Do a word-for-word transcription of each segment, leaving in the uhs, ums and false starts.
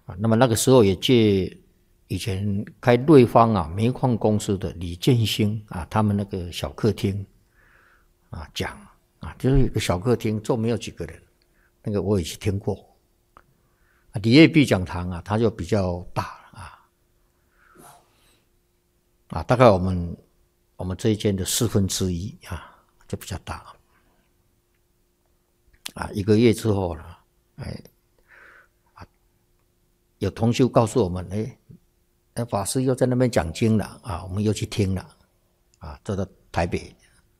啊，那么那个时候也借以前开瑞芳啊煤矿公司的李建兴啊，他们那个小客厅啊讲啊，就是一个小客厅，坐没有几个人，那个我也去听过。啊，李业碧讲堂啊，它就比较大啊，啊，大概我们我们这一间的四分之一啊，就比较大。啊，一个月之后呢，哎，啊，有同修告诉我们，哎，法师又在那边讲经了啊，我们又去听了，啊，走到台北。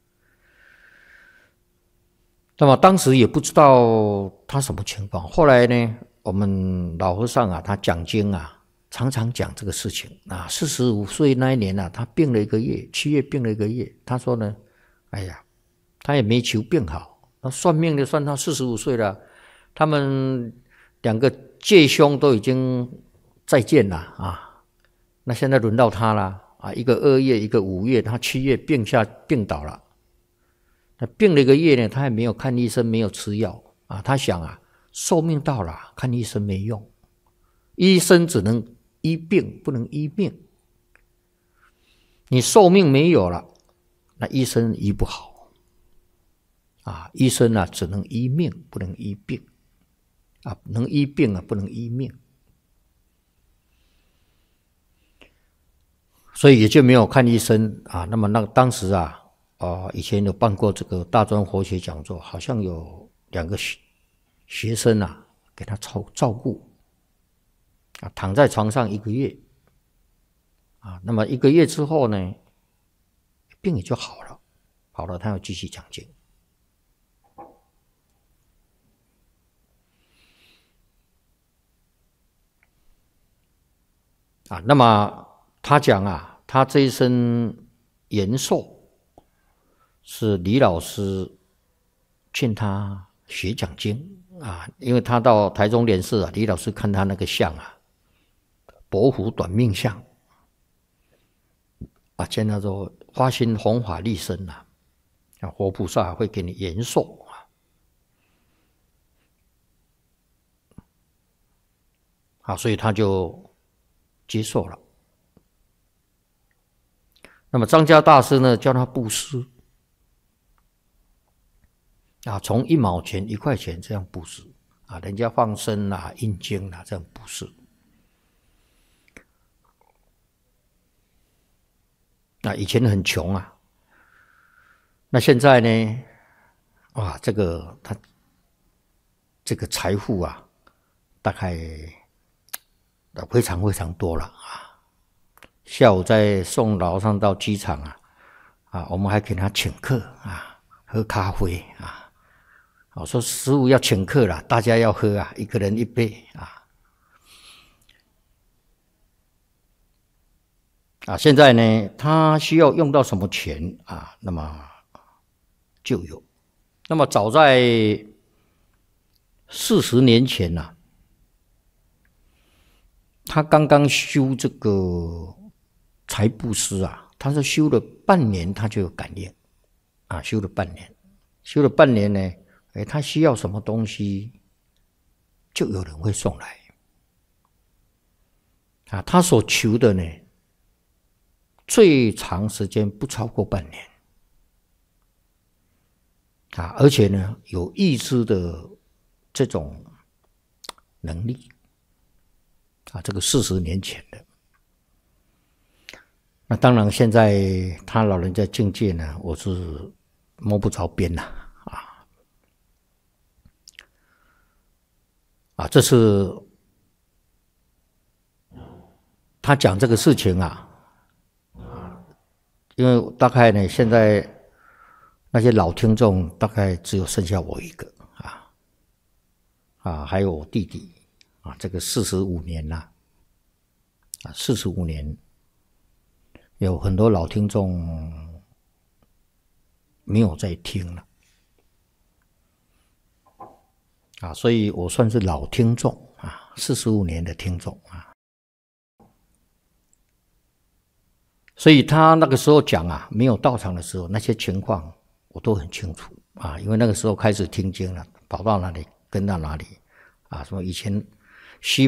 那么当时也不知道他什么情况，后来呢，我们老和尚啊，他讲经啊，常常讲这个事情啊。四十五岁那一年啊，他病了一个月，七月病了一个月。他说呢，哎呀，他也没求病好。那算命的算他四十五岁了，他们两个介兄都已经再见了啊。那现在轮到他了啊，一个二月，一个五月，他七月病下病倒了。那病了一个月呢，他还没有看医生，没有吃药啊。他想啊，寿命到了，看医生没用，医生只能医病，不能医命。你寿命没有了，那医生医不好啊。医生啊，只能医命，不能医病啊，能医病啊，不能医命。所以也就没有看医生啊。那么那当时啊。啊，以前有办过这个大专佛学讲座，好像有两个学学生啊，给他照照顾，啊，躺在床上一个月，啊，那么一个月之后呢，病也就好了，好了，他要继续讲经。啊，那么他讲啊，他这一生延寿。是李老师劝他学讲经啊，因为他到台中莲寺啊，李老师看他那个相啊，薄福短命相啊，见他说发心弘法利生啊，啊，活菩萨会给你延寿啊，啊，所以他就接受了。那么张家大师呢，叫他布施。啊，从一毛钱、一块钱这样布施啊，人家放生啊、印经啊，这样布施。那以前很穷啊，那现在呢，哇，这个他这个财富啊，大概非常非常多了啊。下午再送老上到机场啊，啊，我们还给他请客啊，喝咖啡啊。我说师父要请客了，大家要喝啊，一个人一杯啊。啊，现在呢，他需要用到什么钱啊？那么就有。那么早在四十年前呐、啊，他刚刚修这个财布施啊，他是修了半年，他就有感应啊，修了半年，修了半年呢。哎，他需要什么东西，就有人会送来。啊，他所求的呢，最长时间不超过半年。啊，而且呢，有预知的这种能力。啊，这个四十年前的。那当然，现在他老人家境界呢，我是摸不着边了。啊，这是他讲这个事情啊，因为大概呢，现在那些老听众大概只有剩下我一个啊，啊，还有我弟弟啊，这个四十五年了，啊，四十五年，有很多老听众没有在听了。啊，所以我算是老听众啊，四十五年的听众啊。所以他那个时候讲啊，没有到场的时候，那些情况我都很清楚啊，因为那个时候开始听经了，跑到哪里跟到哪里啊，什么以前西